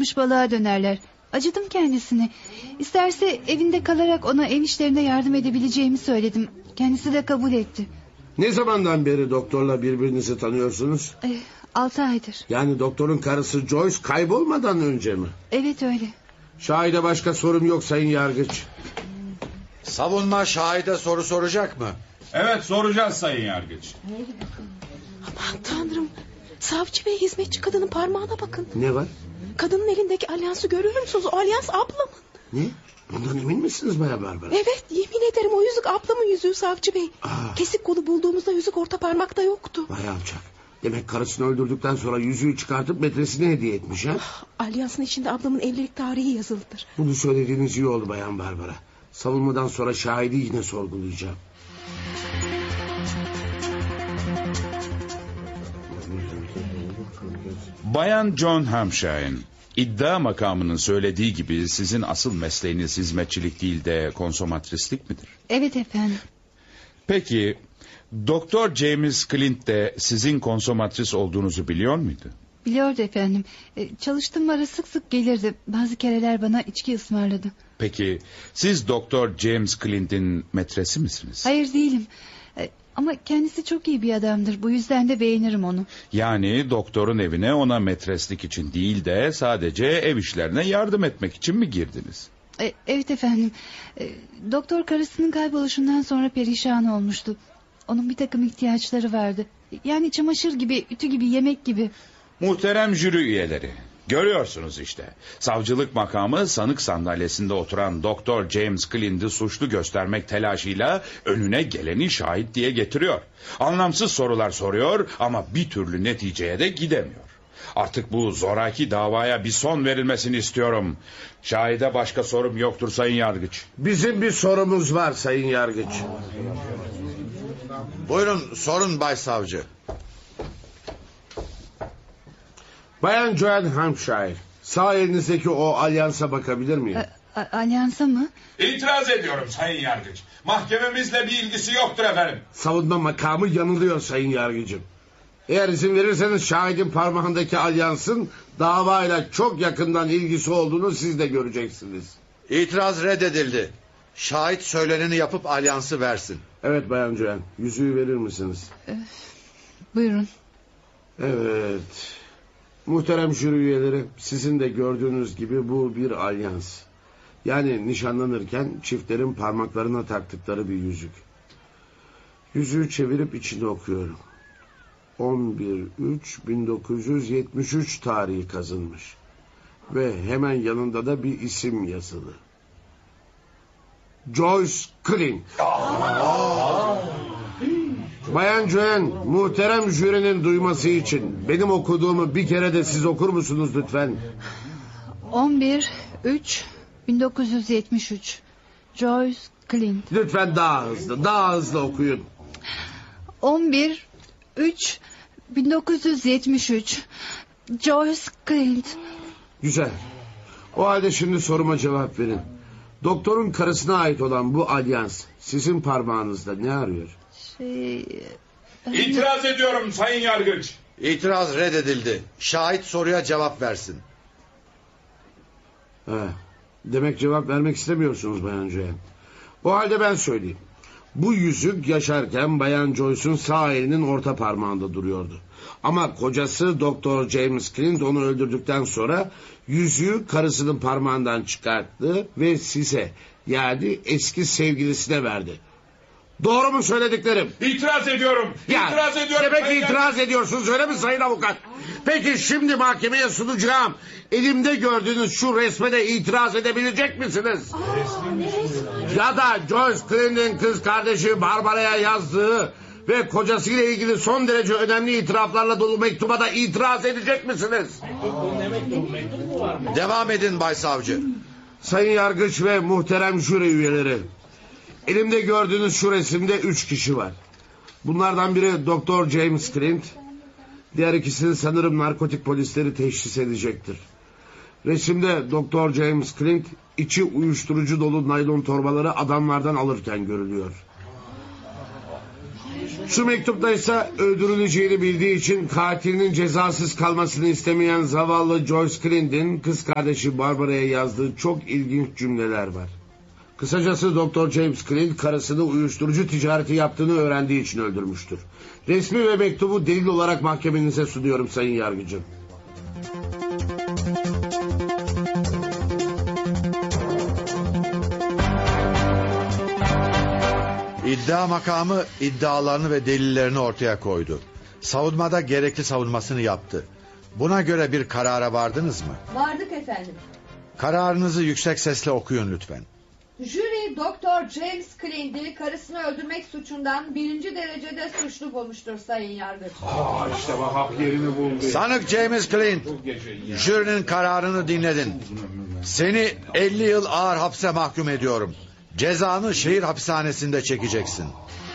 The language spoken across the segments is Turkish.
çıkmış balığa dönerler. Acıdım kendisine. İsterse evinde kalarak ona ev işlerinde yardım edebileceğimi söyledim. Kendisi de kabul etti. Ne zamandan beri doktorla birbirinizi tanıyorsunuz? 6 aydır. Yani doktorun karısı Joyce kaybolmadan önce mi? Evet öyle. Şahide başka sorum yok sayın yargıç. Savunma şahide soru soracak mı? Evet, soracağız sayın yargıç. Aman tanrım. Savcı bey, hizmetçi kadının parmağına bakın. Ne var? Kadının elindeki alyansı görüyor musunuz? O alyans ablamın. Ne? Bundan emin misiniz Bayan Barbara? Evet, yemin ederim o yüzük ablamın yüzüğü savcı bey. Kesik kolu bulduğumuzda yüzük orta parmakta yoktu. Vay alçak. Demek karısını öldürdükten sonra yüzüğü çıkartıp metresine hediye etmiş ha? Alyansın içinde ablamın evlilik tarihi yazılıdır. Bunu söylediğiniz iyi oldu Bayan Barbara. Savunmadan sonra şahidi yine sorgulayacağım. Bayan John Hampshire, iddia makamının söylediği gibi sizin asıl mesleğiniz hizmetçilik değil de konsomatrislik midir? Evet efendim. Peki, Doktor James Clint de sizin konsomatris olduğunuzu biliyor muydu? Biliyordu efendim. Çalıştığım ara sık sık gelirdi. Bazı kereler bana içki ısmarladı. Peki, siz Doktor James Clint'in metresi misiniz? Hayır değilim. Ama kendisi çok iyi bir adamdır. Bu yüzden de beğenirim onu. Yani doktorun evine ona metreslik için değil de sadece ev işlerine yardım etmek için mi girdiniz? Evet efendim. Doktor karısının kayboluşundan sonra perişan olmuştu. Onun bir takım ihtiyaçları vardı. Yani çamaşır gibi, ütü gibi, yemek gibi. Muhterem jüri üyeleri, görüyorsunuz işte. Savcılık makamı sanık sandalyesinde oturan Doktor James Clint'i suçlu göstermek telaşıyla önüne geleni şahit diye getiriyor. Anlamsız sorular soruyor ama bir türlü neticeye de gidemiyor. Artık bu zoraki davaya bir son verilmesini istiyorum. Şahide başka sorum yoktur sayın yargıç. Bizim bir sorumuz var sayın yargıç. Buyurun sorun Bay Savcı. Bayan Joan Hampshire, sağ elinizdeki o alyansa bakabilir miyim? Alyansa mı? İtiraz ediyorum sayın yargıç. Mahkememizle bir ilgisi yoktur efendim. Savunma makamı yanılıyor sayın yargıcım. Eğer izin verirseniz şahidin parmağındaki alyansın davayla çok yakından ilgisi olduğunu siz de göreceksiniz. İtiraz reddedildi. Şahit söyleneni yapıp alyansı versin. Evet Bayan Joan, yüzüğü verir misiniz? Buyurun. Evet. Muhterem jüri üyeleri, sizin de gördüğünüz gibi bu bir alyans. Yani nişanlanırken çiftlerin parmaklarına taktıkları bir yüzük. Yüzüğü çevirip içini okuyorum. 11-3-1973 tarihi kazınmış. Ve hemen yanında da bir isim yazılı. Joyce Clint. Bayan Joan, muhterem jürinin duyması için benim okuduğumu bir kere de siz okur musunuz lütfen? 11-3-1973 Joyce Clint. Lütfen daha hızlı okuyun. 11-3-1973 Joyce Clint. Güzel. O halde şimdi soruma cevap verin. Doktorun karısına ait olan bu alyans sizin parmağınızda ne arıyor? İtiraz ediyorum sayın yargıç. İtiraz reddedildi. Şahit soruya cevap versin. Demek cevap vermek istemiyorsunuz Bayan Joan. O halde ben söyleyeyim. Bu yüzük yaşarken Bayan Joyce'un sağ elinin orta parmağında duruyordu. Ama kocası Doktor James Clint onu öldürdükten sonra yüzüğü karısının parmağından çıkarttı ve size, yani eski sevgilisine verdi. Doğru mu söylediklerim? İtiraz ediyorum. İtiraz ediyorum. Demek itiraz ediyorsunuz öyle mi sayın avukat? Peki şimdi mahkemeye sunacağım elimde gördüğünüz şu resme de itiraz edebilecek misiniz? Ya da Joyce Clint'in kız kardeşi Barbara'ya yazdığı ve kocasıyla ilgili son derece önemli itiraflarla dolu mektuba da itiraz edecek misiniz? Devam edin Bay Savcı. Sayın yargıç ve muhterem jüri üyeleri, elimde gördüğünüz şu resimde 3 kişi var. Bunlardan biri Doktor James Clint, diğer ikisini sanırım narkotik polisleri teşhis edecektir. Resimde Doktor James Clint içi uyuşturucu dolu naylon torbaları adamlardan alırken görülüyor. Şu mektupta ise öldürüleceğini bildiği için katilinin cezasız kalmasını istemeyen zavallı Joyce Clint'in kız kardeşi Barbara'ya yazdığı çok ilginç cümleler var. Kısacası Doktor James Clint karısını uyuşturucu ticareti yaptığını öğrendiği için öldürmüştür. Resmi ve mektubu delil olarak mahkemenize sunuyorum sayın yargıcım. İddia makamı iddialarını ve delillerini ortaya koydu. Savunmada gerekli savunmasını yaptı. Buna göre bir karara vardınız mı? Vardık efendim. Kararınızı yüksek sesle okuyun lütfen. Jüri Doktor James Clint'i karısını öldürmek suçundan 1. derecede suçlu bulmuştur sayın yargıç. İşte bak hak yerini buldu. Sanık James Clint, jürinin kararını dinledin. Seni 50 yıl ağır hapse mahkum ediyorum. Cezanı şehir hapishanesinde çekeceksin.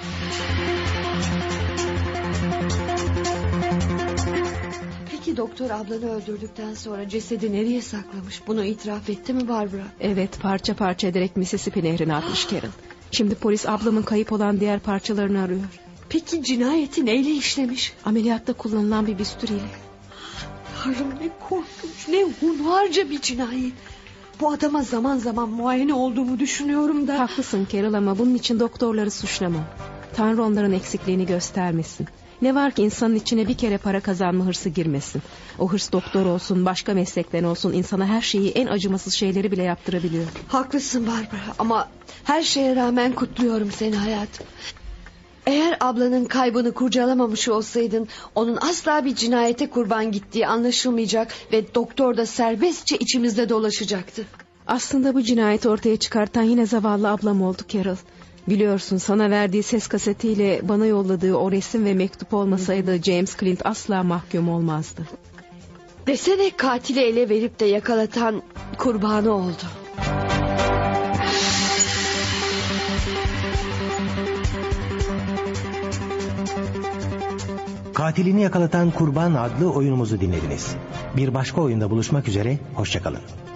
Peki doktor ablanı öldürdükten sonra cesedi nereye saklamış? Bunu itiraf etti mi Barbara? Evet, parça parça ederek Mississippi Nehri'ne atmış Carol. Şimdi polis ablamın kayıp olan diğer parçalarını arıyor. Peki cinayeti neyle işlemiş? Ameliyatta kullanılan bir bisturiyle. Tanrım, ne korkunç, ne hunharca bir cinayet. Bu adama zaman zaman muayene olduğumu düşünüyorum da. Haklısın Carol ama bunun için doktorları suçlamam. Tanrı onların eksikliğini göstermesin. Ne var ki insanın içine bir kere para kazanma hırsı girmesin. O hırs doktor olsun, başka meslekten olsun, insana her şeyi, en acımasız şeyleri bile yaptırabiliyor. Haklısın Barbara ama her şeye rağmen kutluyorum seni hayatım. Eğer ablanın kaybını kurcalamamış olsaydın onun asla bir cinayete kurban gittiği anlaşılmayacak ve doktor da serbestçe içimizde dolaşacaktı. Aslında bu cinayeti ortaya çıkartan yine zavallı ablam oldu Carol. Biliyorsun, sana verdiği ses kasetiyle bana yolladığı o resim ve mektup olmasaydı James Clint asla mahkum olmazdı. Desene, katili ele verip de yakalatan kurbanı oldu. Katilini yakalatan Kurban adlı oyunumuzu dinlediniz. Bir başka oyunda buluşmak üzere, hoşça kalın.